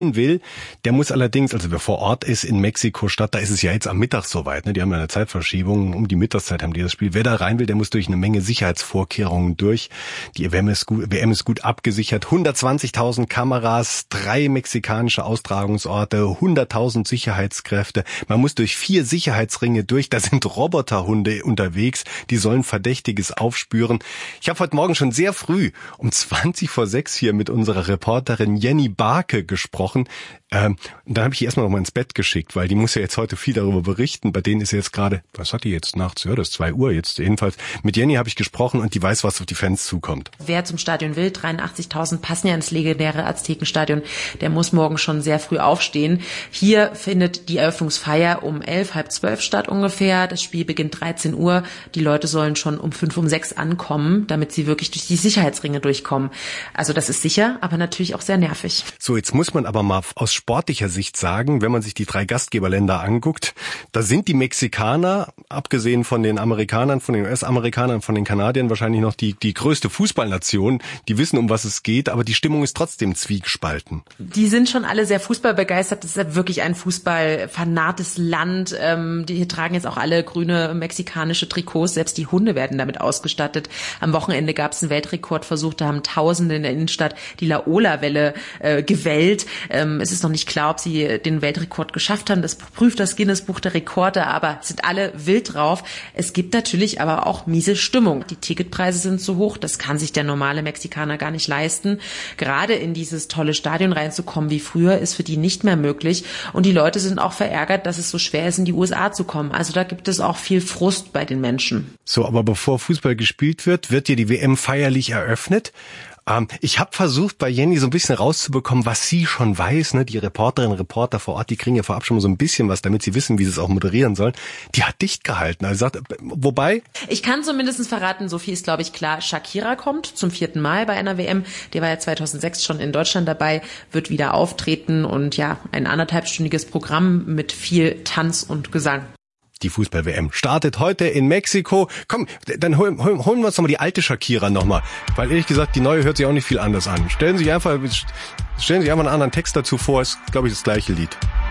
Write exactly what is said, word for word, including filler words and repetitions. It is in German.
will, der muss allerdings, also wer vor Ort ist in Mexiko-Stadt, da ist es ja jetzt am Mittag soweit, ne? Die haben ja eine Zeitverschiebung, um die Mittagszeit haben die das Spiel. Wer da rein will, der muss durch eine Menge Sicherheitsvorkehrungen durch. Die W M ist gut, W M ist gut abgesichert, hundertzwanzigtausend Kameras, drei mexikanische Austragungsorte, hunderttausend Sicherheitskräfte. Man muss durch vier Sicherheitsringe durch, da sind Roboterhunde unterwegs, die sollen Verdächtiges aufspüren. Ich habe heute Morgen schon sehr früh um zwanzig vor sechs hier mit unserer Reporterin Jenny Barke gesprochen. Ähm, und dann habe ich die erstmal noch mal ins Bett geschickt, weil die muss ja jetzt heute viel darüber berichten. Bei denen ist jetzt gerade, was hat die jetzt nachts? Ja, das ist zwei Uhr jetzt jedenfalls. Mit Jenny habe ich gesprochen und die weiß, was auf die Fans zukommt. Wer zum Stadion will, dreiundachtzigtausend passen ja ins legendäre Aztekenstadion, der muss morgen schon sehr früh aufstehen. Hier findet die Eröffnungsfeier um elf, halb zwölf statt ungefähr. Das Spiel beginnt dreizehn Uhr. Die Leute sollen schon um fünf, um sechs ankommen, damit sie wirklich durch die Sicherheitsringe durchkommen. Also das ist sicher, aber natürlich auch sehr nervig. So, jetzt muss man aber mal aus sportlicher Sicht sagen, wenn man sich die drei Gastgeberländer anguckt, da sind die Mexikaner, abgesehen von den Amerikanern, von den U S-Amerikanern, von den Kanadiern, wahrscheinlich noch die, die größte Fußballnation. Die wissen, um was es geht, aber die Stimmung ist trotzdem zwiegespalten. Die sind schon alle sehr fußballbegeistert. Das ist ja wirklich ein fußballfanates Land. Ähm, die hier tragen jetzt auch alle grüne mexikanische Trikots. Selbst die Hunde werden damit ausgestattet. Am Wochenende gab es einen Weltrekordversuch. Da haben Tausende in der Innenstadt die Laola-Welle äh, gewellt. Ähm, es ist noch nicht klar, ob sie den Weltrekord geschafft haben. Das prüft das Guinness-Buch der Rekorde, aber sind alle wild drauf. Es gibt natürlich aber auch miese Stimmung. Die Ticketpreise sind zu hoch, das kann sich der normale Mexikaner gar nicht leisten. Gerade in dieses tolle Stadion reinzukommen wie früher ist für die nicht mehr möglich. Und die Leute sind auch verärgert, dass es so schwer ist, in die U S A zu kommen. Also da gibt es auch viel Frust bei den Menschen. So, aber bevor Fußball gespielt wird, wird hier die W M feierlich eröffnet. Ähm, ich habe versucht, bei Jenny so ein bisschen rauszubekommen, was sie schon weiß. Ne? Die Reporterinnen und Reporter vor Ort, die kriegen ja vorab schon mal so ein bisschen was, damit sie wissen, wie sie es auch moderieren sollen. Die hat dicht gehalten. Also sagt, wobei? Ich kann zumindest verraten, so viel ist, glaube ich, klar. Shakira kommt zum vierten Mal bei einer W M. Der war ja zweitausendsechs schon in Deutschland dabei, wird wieder auftreten und ja, ein anderthalbstündiges Programm mit viel Tanz und Gesang. Die Fußball-W M startet heute in Mexiko. Komm, dann holen, holen, holen wir uns nochmal die alte Shakira nochmal. Weil ehrlich gesagt, die neue hört sich auch nicht viel anders an. Stellen Sie sich einfach, stellen Sie sich einfach einen anderen Text dazu vor, ist, glaube ich, das gleiche Lied.